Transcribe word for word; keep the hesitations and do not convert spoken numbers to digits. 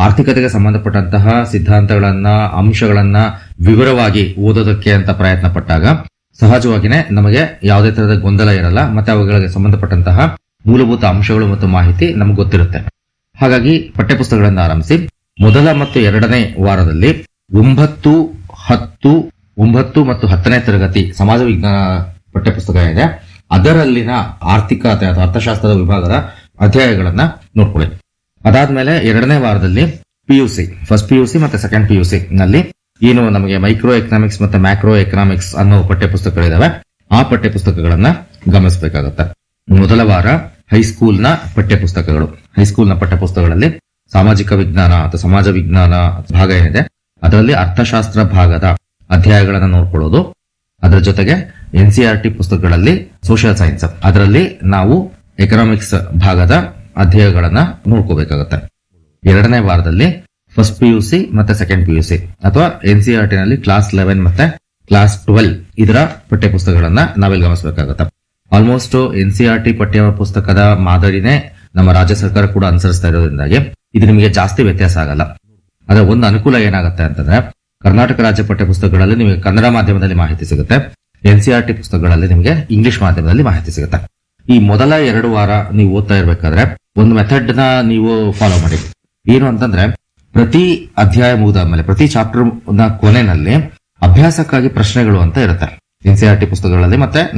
ಆರ್ಥಿಕತೆಗೆ ಸಂಬಂಧಪಟ್ಟಂತಹ ಸಿದ್ಧಾಂತಗಳನ್ನ ಅಂಶಗಳನ್ನ ವಿವರವಾಗಿ ಓದೋದಕ್ಕೆ ಅಂತ ಪ್ರಯತ್ನ ಪಟ್ಟಾಗ ಸಹಜವಾಗಿನೇ ನಮಗೆ ಯಾವುದೇ ತರಹದ ಗೊಂದಲ ಇರಲ್ಲ, ಮತ್ತೆ ಅವುಗಳಿಗೆ ಸಂಬಂಧಪಟ್ಟಂತಹ ಮೂಲಭೂತ ಅಂಶಗಳು ಮತ್ತು ಮಾಹಿತಿ ನಮ್ಗೆ ಗೊತ್ತಿರುತ್ತೆ. ಹಾಗಾಗಿ ಪಠ್ಯಪುಸ್ತಕಗಳಿಂದ ಆರಂಭಿಸಿ ಮೊದಲ ಮತ್ತು ಎರಡನೇ ವಾರದಲ್ಲಿ ಒಂಬತ್ತು ಹತ್ತು ಒಂಬತ್ತು ಮತ್ತು ಹತ್ತನೇ ತರಗತಿ ಸಮಾಜ ವಿಜ್ಞಾನ ಪಠ್ಯಪುಸ್ತಕ ಇದೆ. ಅದರಲ್ಲಿನ ಆರ್ಥಿಕ ಅಥವಾ ಅರ್ಥಶಾಸ್ತ್ರದ ವಿಭಾಗದ ಅಧ್ಯಾಯಗಳನ್ನ ನೋಡ್ಕೊಳ್ಳಿ. ಅದಾದ್ಮೇಲೆ ಎರಡನೇ ವಾರದಲ್ಲಿ ಪಿಯುಸಿ ಫಸ್ಟ್ ಪಿಯುಸಿ ಮತ್ತೆ ಸೆಕೆಂಡ್ ಪಿಯುಸಿ ನಲ್ಲಿ ಏನು ನಮಗೆ ಮೈಕ್ರೋ ಎಕನಾಮಿಕ್ಸ್ ಮತ್ತೆ ಮ್ಯಾಕ್ರೋ ಎಕನಾಮಿಕ್ಸ್ ಅನ್ನೋ ಪಠ್ಯಪುಸ್ತಕಗಳಿದಾವೆ, ಆ ಪಠ್ಯಪುಸ್ತಕಗಳನ್ನ ಗಮನಿಸಬೇಕಾಗುತ್ತೆ. ಮೊದಲ ವಾರ ಹೈಸ್ಕೂಲ್ನ ಪಠ್ಯಪುಸ್ತಕಗಳು. ಹೈಸ್ಕೂಲ್ನ ಪಠ್ಯಪುಸ್ತಕಗಳಲ್ಲಿ ಸಾಮಾಜಿಕ ವಿಜ್ಞಾನ ಅಥವಾ ಸಮಾಜ ವಿಜ್ಞಾನ ಭಾಗ ಏನಿದೆ ಅದರಲ್ಲಿ ಅರ್ಥಶಾಸ್ತ್ರ ಭಾಗದ ಅಧ್ಯಾಯಗಳನ್ನ ನೋಡ್ಕೊಳ್ಳೋದು. ಅದರ ಜೊತೆಗೆ ಎನ್ಸಿಆರ್ ಟಿ ಪುಸ್ತಕಗಳಲ್ಲಿ ಸೋಷಿಯಲ್ ಸೈನ್ಸ್ ಅದರಲ್ಲಿ ನಾವು ಎಕನಾಮಿಕ್ಸ್ ಭಾಗದ ಅಧ್ಯಾಯಗಳನ್ನ ನೋಡ್ಕೋಬೇಕಾಗುತ್ತೆ. ಎರಡನೇ ವಾರದಲ್ಲಿ ಫಸ್ಟ್ ಪಿಯುಸಿ ಮತ್ತೆ ಸೆಕೆಂಡ್ ಪಿಯುಸಿ ಅಥವಾ ಎನ್ಸಿಆರ್ ಟಿ ನಲ್ಲಿ ಕ್ಲಾಸ್ ಲೆವೆನ್ ಮತ್ತೆ ಕ್ಲಾಸ್ ಟ್ವೆಲ್ ಇದರ ಪಠ್ಯಪುಸ್ತಕಗಳನ್ನ ನಾವಿಲ್ಲಿ ಗಮನಿಸಬೇಕಾಗುತ್ತೆ. ಆಲ್ಮೋಸ್ಟ್ ಎನ್ಸಿಆರ್ ಟಿ ಪಠ್ಯ ಪುಸ್ತಕದ ಮಾದರಿನೇ ನಮ್ಮ ರಾಜ್ಯ ಸರ್ಕಾರ ಕೂಡ ಅನುಸರಿಸ್ತಾ ಇರೋದ್ರಿಂದಾಗಿ ಇದು ನಿಮಗೆ ಜಾಸ್ತಿ ವ್ಯತ್ಯಾಸ ಆಗಲ್ಲ. ಅದರ ಒಂದು ಅನುಕೂಲ ಏನಾಗುತ್ತೆ ಅಂತಂದ್ರೆ ಕರ್ನಾಟಕ ರಾಜ್ಯ ಪಠ್ಯಪುಸ್ತಕಗಳಲ್ಲಿ ನಿಮಗೆ ಕನ್ನಡ ಮಾಧ್ಯಮದಲ್ಲಿ ಮಾಹಿತಿ ಸಿಗುತ್ತೆ, ಎನ್ಸಿಆರ್ ಟಿ ಪುಸ್ತಕಗಳಲ್ಲಿ ನಿಮಗೆ ಇಂಗ್ಲಿಷ್ ಮಾಧ್ಯಮದಲ್ಲಿ ಮಾಹಿತಿ ಸಿಗುತ್ತೆ. ಈ ಮೊದಲ ಎರಡು ವಾರ ನೀವು ಓದ್ತಾ ಇರಬೇಕಾದ್ರೆ ಒಂದು ಮೆಥಡ್ ನ ನೀವು ಫಾಲೋ ಮಾಡಿ. ಏನು ಅಂತಂದ್ರೆ ಪ್ರತಿ ಅಧ್ಯಾಯ ಮುಗಿದ ಮೇಲೆ ಪ್ರತಿ ಚಾಪ್ಟರ್ ನ ಕೊನೆಯಲ್ಲಿ ಅಭ್ಯಾಸಕ್ಕಾಗಿ ಪ್ರಶ್ನೆಗಳು ಅಂತ ಇರುತ್ತೆ ಎನ್ಸಿಆರ್ ಟಿ ಪುಸ್ತಕಗಳಲ್ಲಿ ಮತ್ತೆ